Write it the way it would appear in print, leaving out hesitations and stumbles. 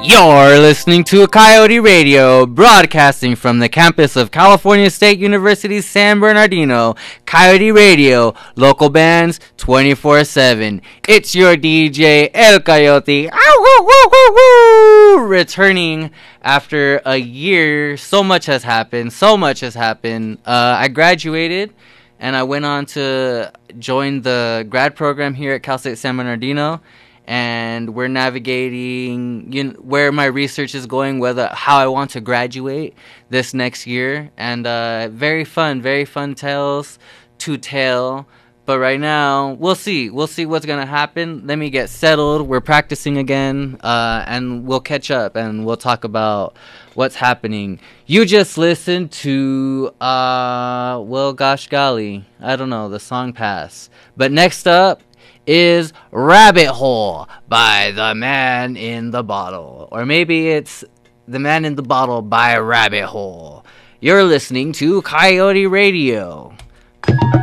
You're listening to Coyote Radio, broadcasting from the campus of California State University, San Bernardino. Coyote Radio, local bands 24/7. It's your DJ, El Coyote, returning after a year. So much has happened. I graduated, and I went on to join the grad program here at Cal State San Bernardino. And we're navigating where my research is going, how I want to graduate this next year, and very fun tales to tell. But right now, we'll see what's gonna happen. Let me get settled. We're practicing again, and we'll catch up and we'll talk about what's happening. You just listened to well, gosh golly, I don't know, the song Pass. But next up is Rabbit Hole by The Man in the Bottle. Or maybe it's The Man in the Bottle by Rabbit Hole. You're listening to Coyote Radio.